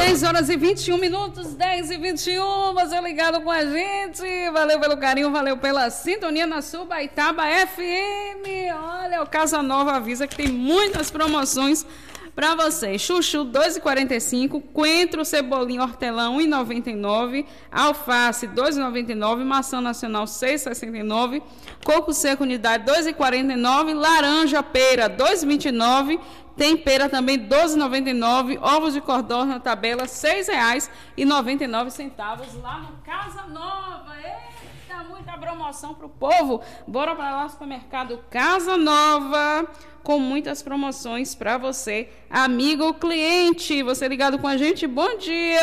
10 horas e 21 minutos, 10 e 21, você ligado com a gente, valeu pelo carinho, valeu pela sintonia na Subaitaba FM. Olha, o Casa Nova avisa que tem muitas promoções para vocês. Chuchu 2,45, coentro, cebolinha, hortelã 1,99, alface 2,99, maçã nacional 6,69, coco seco unidade 2,49, laranja pera 2,29, tem pera também 12,99, ovos de codorna na tabela R$ 6,99 lá no Casa Nova. Eita, muita promoção pro povo. Bora para lá, supermercado Casa Nova, com muitas promoções para você, amigo cliente. Você ligado com a gente, bom dia.